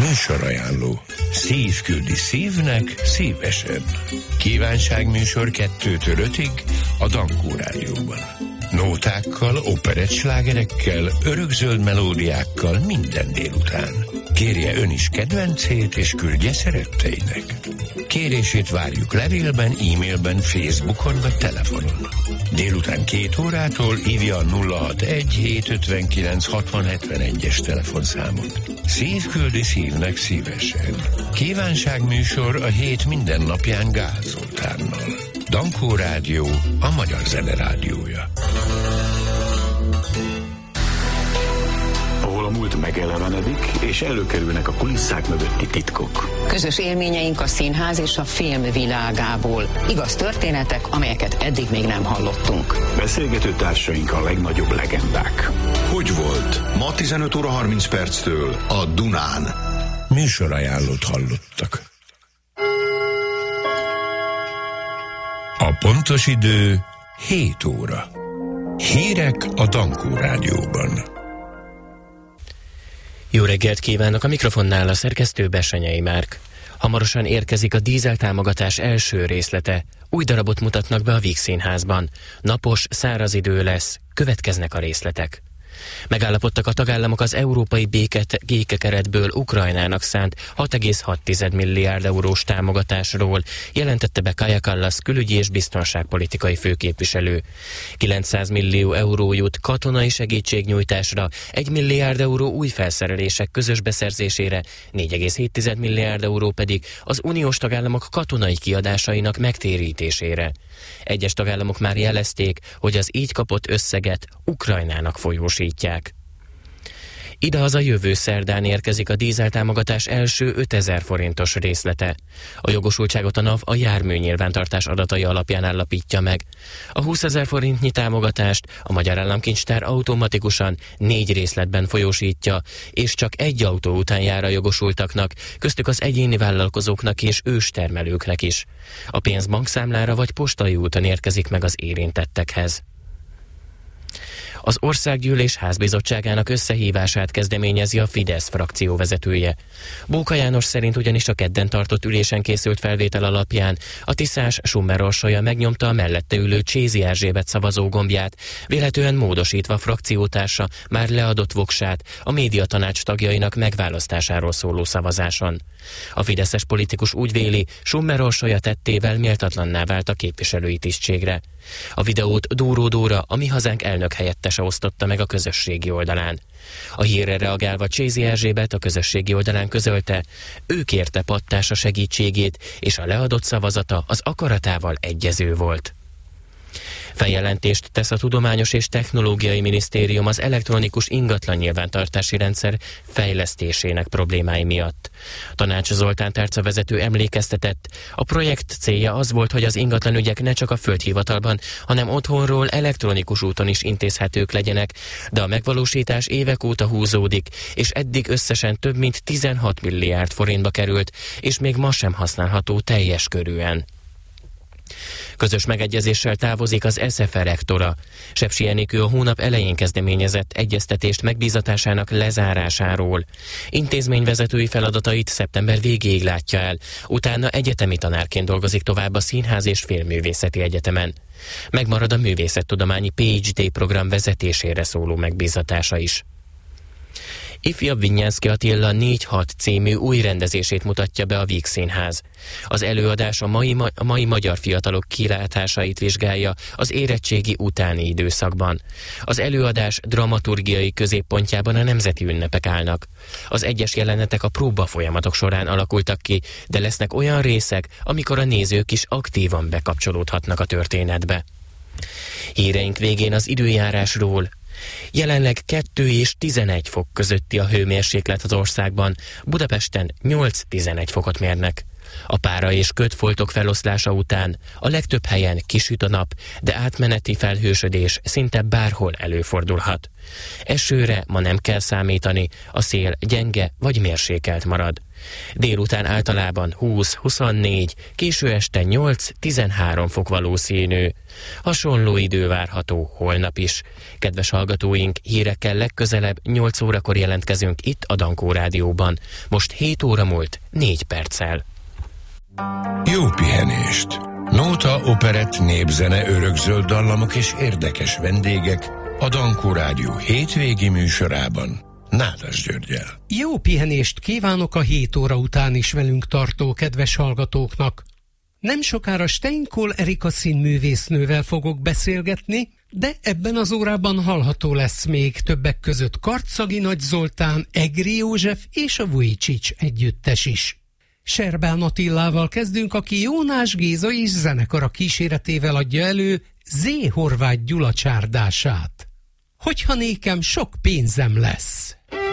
Műsorajánló. Szív küldi szívnek szívesen. Kívánságműsor 2-től 5-ig a Dankó Rádióban. Nótákkal, operettslágerekkel, örökzöld melódiákkal minden délután. Kérje ön is kedvencét, és küldje szeretteinek. Kérését várjuk levélben, e-mailben, Facebookon vagy telefonon. Délután 2 órától hívja a 061-759-6071-es telefonszámot. Szív küldi szívnek szívesen. Kívánságműsor a hét minden napján Gál Zoltánnal. Dankó Rádió, a magyar zene rádiója. Ahol a múlt megelevenedik, és előkerülnek a kulisszák mögötti titkok. Közös élményeink a színház és a film világából. Igaz történetek, amelyeket eddig még nem hallottunk. Beszélgető társaink a legnagyobb legendák. Hogy volt? Ma 15 óra 30 perctől a Dunán. Műsorajánlót hallottak. A pontos idő 7 óra. Hírek a Dankó Rádióban. Jó reggelt kívánok, a mikrofonnál a szerkesztő Bessenyei Márk. Hamarosan érkezik a dízeltámogatás első részlete. Új darabot mutatnak be a Víg Színházban. Napos, száraz idő lesz, következnek a részletek. Megállapodtak a tagállamok az európai békekeretből Ukrajnának szánt 6,6 milliárd eurós támogatásról, jelentette be Kaja Kallas külügyi és biztonságpolitikai főképviselő. 900 millió euró jut katonai segítségnyújtásra, 1 milliárd euró új felszerelések közös beszerzésére, 4,7 milliárd euró pedig az uniós tagállamok katonai kiadásainak megtérítésére. Egyes tagállamok már jelezték, hogy az így kapott összeget Ukrajnának folyósítják. Idehaza jövő szerdán érkezik a dízeltámogatás első 5000 forintos részlete. A jogosultságot a NAV a járműnyilvántartás adatai alapján állapítja meg. A 20 000 forintnyi támogatást a Magyar Államkincstár automatikusan 4 részletben folyósítja, és csak egy autó után jár a jogosultaknak, köztük az egyéni vállalkozóknak és őstermelőknek is. A pénz bankszámlára vagy postai úton érkezik meg az érintettekhez. Az Országgyűlés Házbizottságának összehívását kezdeményezi a Fidesz frakció vezetője. Bóka János szerint ugyanis a kedden tartott ülésen készült felvétel alapján a tiszás Summer Orsolya megnyomta a mellette ülő Csézi Erzsébet szavazógombját, vélhetően módosítva frakciótársa már leadott voksát a médiatanács tagjainak megválasztásáról szóló szavazáson. A fideszes politikus úgy véli, Summer Orsolya tettével méltatlanná vált a képviselői tisztségre. A videót Dóró Dóra, a Mi Hazánk elnök helyettese osztotta meg a közösségi oldalán. A hírre reagálva Csézi Erzsébet a közösségi oldalán közölte, ő kérte pattársa segítségét, és a leadott szavazata az akaratával egyező volt. Feljelentést tesz a Tudományos és Technológiai Minisztérium az elektronikus ingatlan nyilvántartási rendszer fejlesztésének problémái miatt. Tanács Zoltán tárcavezető emlékeztetett, a projekt célja az volt, hogy az ingatlanügyek ne csak a földhivatalban, hanem otthonról elektronikus úton is intézhetők legyenek, de a megvalósítás évek óta húzódik, és eddig összesen több mint 16 milliárd forintba került, és még ma sem használható teljes körűen. Közös megegyezéssel távozik az SZFE rektora. Sepsi Enikő a hónap elején kezdeményezett egyeztetést megbízatásának lezárásáról. Intézményvezetői feladatait szeptember végéig látja el, utána egyetemi tanárként dolgozik tovább a Színház és Filmművészeti Egyetemen. Megmarad a művészettudományi PhD program vezetésére szóló megbízatása is. Ifjabb Vinyánszky Attila 4-6 című új rendezését mutatja be a Víg Színház. Az előadás a mai magyar fiatalok kilátásait vizsgálja az érettségi utáni időszakban. Az előadás dramaturgiai középpontjában a nemzeti ünnepek állnak. Az egyes jelenetek a próbafolyamatok során alakultak ki, de lesznek olyan részek, amikor a nézők is aktívan bekapcsolódhatnak a történetbe. Híreink végén az időjárásról. Jelenleg 2 és 11 fok közötti a hőmérséklet az országban, Budapesten 8-11 fokot mérnek. A pára és ködfoltok feloszlása után a legtöbb helyen kisüt a nap, de átmeneti felhősödés szinte bárhol előfordulhat. Esőre ma nem kell számítani, a szél gyenge vagy mérsékelt marad. Délután általában 20-24, késő este 8-13 fok valószínű. Hasonló idő várható holnap is. Kedves hallgatóink, hírekkel legközelebb 8 órakor jelentkezünk itt a Dankó Rádióban. Most 7 óra múlt 4 perccel. Jó pihenést! Nóta, operett, népzene, örökzöld dallamok és érdekes vendégek a Dankó Rádió hétvégi műsorában Nádas Györggyel. Jó pihenést kívánok a 7 óra után is velünk tartó kedves hallgatóknak. Nem sokára Steinkol Erika színművésznővel fogok beszélgetni, de ebben az órában hallható lesz még többek között Karczagi Nagy Zoltán, Egri József és a Vujicic együttes is. Serbán Attillával kezdünk, aki Jónás Géza és zenekara kíséretével adja elő Z. Horváth Gyula csárdását. Hogyha nékem sok pénzem lesz.